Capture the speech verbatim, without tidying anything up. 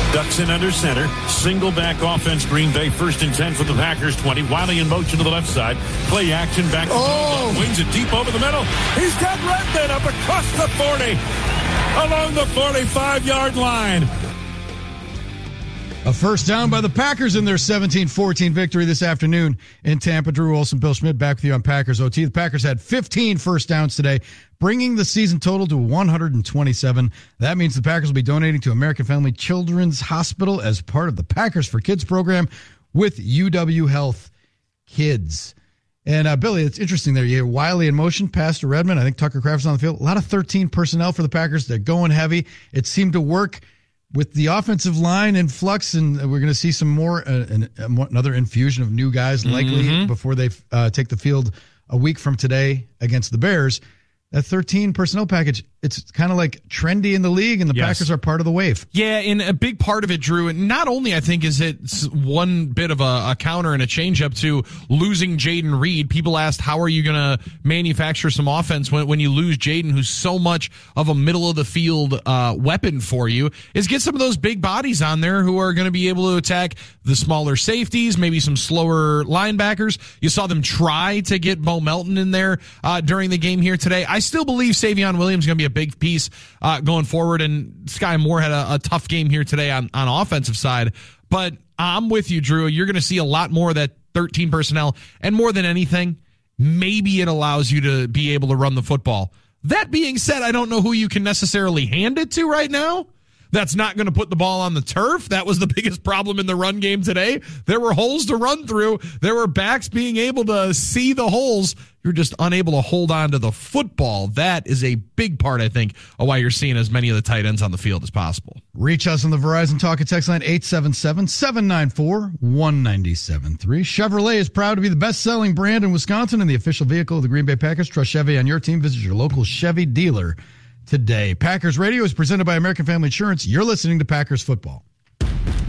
Ducks in under center. Single back offense. Green Bay first and ten for the Packers twenty. Wiley in motion to the left side. Play action back to oh. the wings it deep over the middle. He's got Redmond up across the forty. Along the forty-five-yard line. A first down by the Packers in their seventeen fourteen victory this afternoon in Tampa. Drew Olson, Bill Schmidt back with you on Packers O T. The Packers had fifteen first downs today, bringing the season total to one hundred twenty-seven. That means the Packers will be donating to American Family Children's Hospital as part of the Packers for Kids program with U W Health Kids. And, uh, Billy, it's interesting there. You hear Wiley in motion, pass to Redmond. I think Tucker Kraft's on the field. A lot of thirteen personnel for the Packers. They're going heavy. It seemed to work with the offensive line in flux, and we're going to see some more, uh, an, uh, another infusion of new guys likely mm-hmm. before they uh, take the field a week from today against the Bears. That thirteen personnel package, it's kind of like trendy in the league, and the yes. Packers are part of the wave. Yeah, and a big part of it, Drew, and not only I think is it one bit of a, a counter and a changeup to losing Jaden Reed. People asked, how are you going to manufacture some offense when, when you lose Jaden, who's so much of a middle-of-the-field uh, weapon for you, is get some of those big bodies on there who are going to be able to attack the smaller safeties, maybe some slower linebackers. You saw them try to get Bo Melton in there uh, during the game here today. I still believe Savion Williams is going to be a big piece uh, going forward, and Sky Moore had a, a tough game here today on, on offensive side. But I'm with you, Drew. You're going to see a lot more of that thirteen personnel, and more than anything, maybe it allows you to be able to run the football. That being said, I don't know who you can necessarily hand it to right now. That's not going to put the ball on the turf. That was the biggest problem in the run game today. There were holes to run through. There were backs being able to see the holes. You're just unable to hold on to the football. That is a big part, I think, of why you're seeing as many of the tight ends on the field as possible. Reach us on the Verizon Talk and Text line eight seven seven, seven nine four, one nine seven three. Chevrolet is proud to be the best-selling brand in Wisconsin and the official vehicle of the Green Bay Packers. Trust Chevy on your team. Visit your local Chevy dealer today. Packers Radio is presented by American Family Insurance. You're listening to Packers Football.